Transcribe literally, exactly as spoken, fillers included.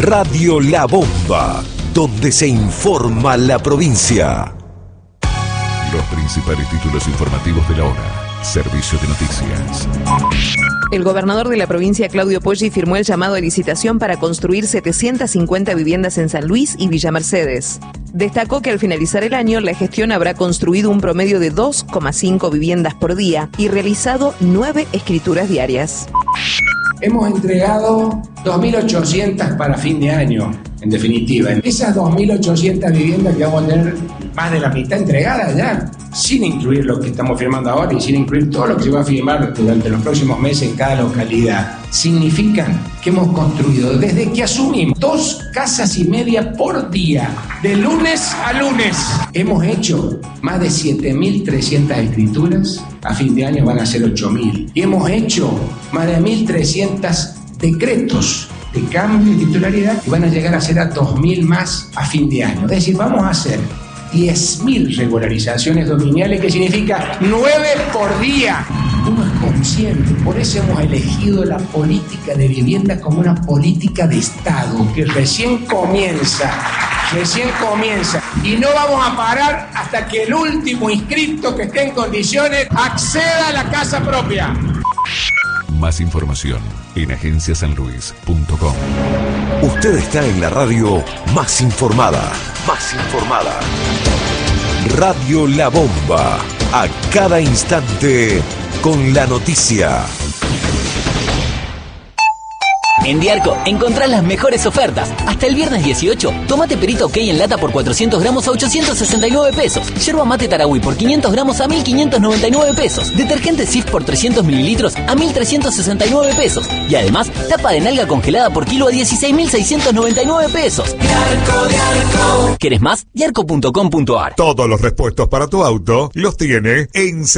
Radio La Bomba, donde se informa la provincia. Los principales títulos informativos de la hora. Servicio de noticias. El gobernador de la provincia, Claudio Poggi, firmó el llamado a licitación para construir setecientas cincuenta viviendas en San Luis y Villa Mercedes. Destacó que al finalizar el año, la gestión habrá construido un promedio de dos coma cinco viviendas por día y realizado nueve escrituras diarias. Hemos entregado dos mil ochocientas para fin de año, en definitiva. En esas dos mil ochocientas viviendas que vamos a tener más de la mitad entregadas ya, sin incluir lo que estamos firmando ahora y sin incluir todo lo que se va a firmar durante los próximos meses en cada localidad, significan que hemos construido, desde que asumimos, dos casas y media por día, de lunes a lunes. Hemos hecho más de siete mil trescientas escrituras, a fin de año van a ser ocho mil. Y hemos hecho más de mil trescientos decretos de cambio de titularidad y van a llegar a ser a dos mil más a fin de año. Es decir, vamos a hacer diez mil regularizaciones dominiales, que significa nueve por día. Uno es consciente, por eso hemos elegido la política de vivienda como una política de Estado que recién comienza, recién comienza. Y no vamos a parar hasta que el último inscripto que esté en condiciones acceda a la casa propia. Más información en agencia san luis punto com. Usted está en la radio más informada. Más informada. Radio La Bomba. A cada instante con la noticia. En Diarco encontrás las mejores ofertas. Hasta el viernes dieciocho, tomate perito ok en lata por cuatrocientos gramos a ochocientos sesenta y nueve pesos. Yerba mate Tarahui por quinientos gramos a mil quinientos noventa y nueve pesos. Detergente Cif por trescientos mililitros a mil trescientos sesenta y nueve pesos. Y además, tapa de nalga congelada por kilo a dieciséis mil seiscientos noventa y nueve pesos. Diarco, Diarco. ¿Querés más? Diarco punto com punto ar. Todos los repuestos para tu auto los tiene en